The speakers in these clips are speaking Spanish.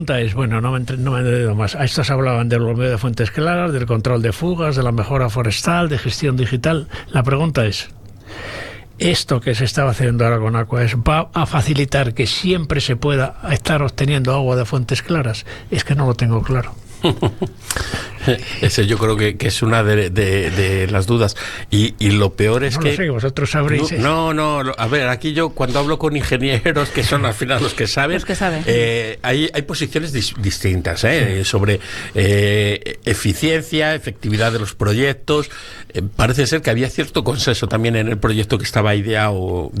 Es, bueno, no me he entendido más. A estas hablaban del bombeo de fuentes claras, del control de fugas, de la mejora forestal, de gestión digital. La pregunta es, ¿esto que se estaba haciendo ahora con Aquaes va a facilitar que siempre se pueda estar obteniendo agua de fuentes claras? Es que no lo tengo claro. Ese yo creo que es una de las dudas y lo peor es no que lo sé, vosotros sabréis. No, a ver, aquí yo cuando hablo con ingenieros que son al final los que saben, hay posiciones distintas sobre eficiencia, efectividad de los proyectos. Parece ser que había cierto consenso también en el proyecto que estaba ideado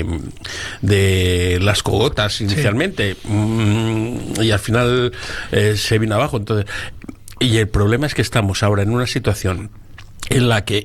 de las cogotas inicialmente, y al final se vino abajo. Entonces, y el problema es que estamos ahora en una situación en la que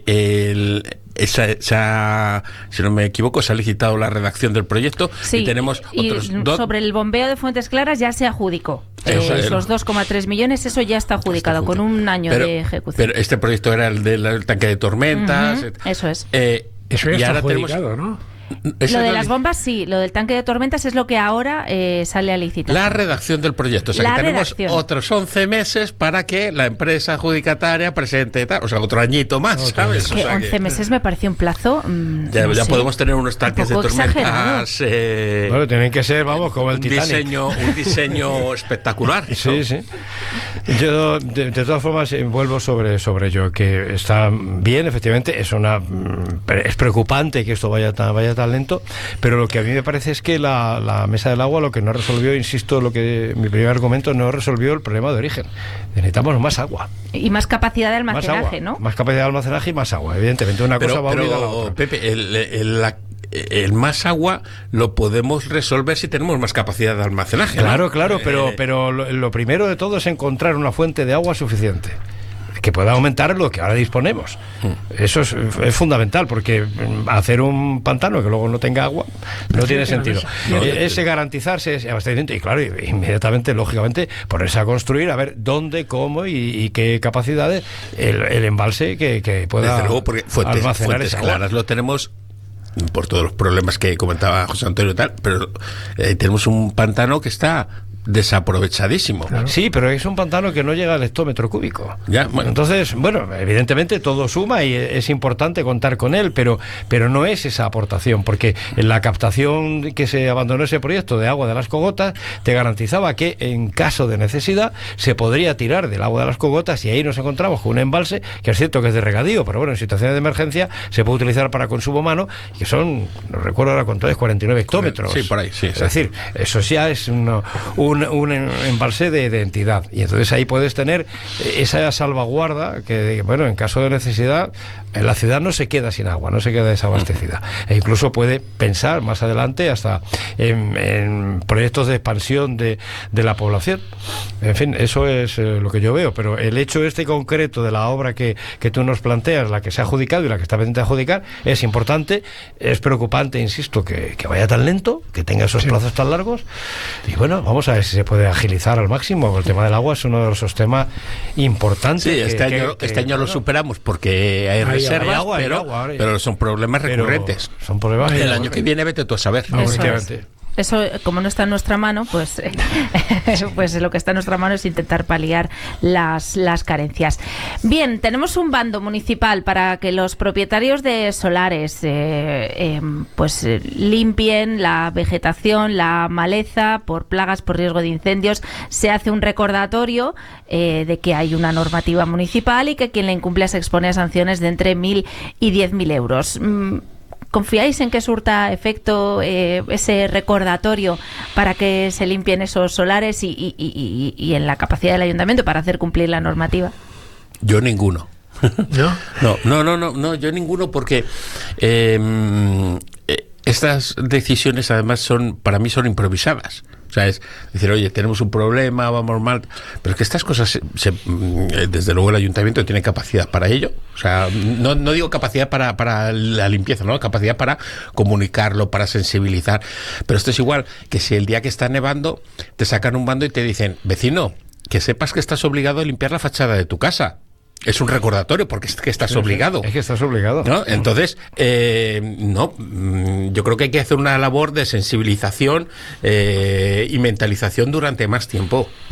si no me equivoco, se ha licitado la redacción del proyecto, sí, y tenemos otros dos. Sobre el bombeo de fuentes claras ya se adjudicó. Esos 2,3 millones, eso ya está adjudicado con un año de ejecución. Pero este proyecto era el del tanque de tormentas. Eso es. Eso ya está adjudicado, ¿no? Lo de las bombas sí, lo del tanque de tormentas es lo que ahora sale a licitar. La redacción del proyecto, o sea que tenemos otros 11 meses para que la empresa adjudicataria presente tal, o sea, otro añito más, ¿sabes? Es que 11 meses me parece un plazo. Ya podemos tener unos tanques de tormentas. Bueno, tienen que ser, vamos, como el Titanic. Un diseño espectacular. Sí, sí. Yo, de todas formas, vuelvo sobre ello, que está bien, efectivamente, es preocupante que esto vaya tan lento, pero lo que a mí me parece es que la mesa del agua lo que no resolvió, insisto, mi primer argumento, no resolvió el problema de origen. Necesitamos más agua. Y más capacidad de almacenaje, ¿no? Más capacidad de almacenaje y más agua, evidentemente. Una cosa va unida a la otra. Pepe, el más agua lo podemos resolver si tenemos más capacidad de almacenaje. Claro, pero lo primero de todo es encontrar una fuente de agua suficiente que pueda aumentar lo que ahora disponemos. Eso es fundamental, porque hacer un pantano que luego no tenga agua no tiene sentido. Ese garantizarse ese abastecimiento, y claro, inmediatamente, lógicamente, ponerse a construir, a ver dónde, cómo y qué capacidades el embalse que pueda. Desde luego, porque fuentes claras lo tenemos por todos los problemas que comentaba José Antonio y tal, pero tenemos un pantano que está desaprovechadísimo. Claro. Sí, pero es un pantano que no llega al hectómetro cúbico. Entonces, bueno, evidentemente todo suma y es importante contar con él, pero no es esa aportación, porque en la captación que se abandonó ese proyecto de agua de las cogotas te garantizaba que en caso de necesidad se podría tirar del agua de las cogotas, y ahí nos encontramos con un embalse que es cierto que es de regadío, pero bueno, en situaciones de emergencia se puede utilizar para consumo humano, que son, no recuerdo ahora cuánto es, 49 hectómetros. Sí, por ahí, sí. Es decir, eso ya es un embalse de entidad, y entonces ahí puedes tener esa salvaguarda que, bueno, en caso de necesidad la ciudad no se queda sin agua, no se queda desabastecida, e incluso puede pensar más adelante hasta en proyectos de expansión de la población. En fin, eso es lo que yo veo, pero el hecho concreto de la obra que tú nos planteas, la que se ha adjudicado y la que está pendiente de adjudicar, es importante, es preocupante, insisto, que vaya tan lento, que tenga esos plazos tan largos, y bueno, vamos a ver si se puede agilizar al máximo, porque el tema del agua es uno de esos temas importantes. Sí, este año lo superamos porque hay reservas, pero son problemas recurrentes. Son problemas. El año que viene vete tú a saber. Eso, como no está en nuestra mano, pues lo que está en nuestra mano es intentar paliar las carencias. Bien, tenemos un bando municipal para que los propietarios de solares limpien la vegetación, la maleza por plagas, por riesgo de incendios. Se hace un recordatorio de que hay una normativa municipal y que quien la incumple se expone a sanciones de entre 1.000 y 10.000 euros. ¿Confiáis en que surta efecto ese recordatorio para que se limpien esos solares y en la capacidad del ayuntamiento para hacer cumplir la normativa? Yo ninguno. No, yo ninguno, porque estas decisiones además para mí son improvisadas. O sea, es decir, oye, tenemos un problema, vamos mal, pero es que estas cosas, desde luego el ayuntamiento tiene capacidad para ello. O sea, no digo capacidad para la limpieza, ¿no? Capacidad para comunicarlo, para sensibilizar. Pero esto es igual que si el día que está nevando te sacan un bando y te dicen, vecino, que sepas que estás obligado a limpiar la fachada de tu casa. Es un recordatorio, porque es que estás obligado. Es que estás obligado. ¿No? Entonces, yo creo que hay que hacer una labor de sensibilización y mentalización durante más tiempo.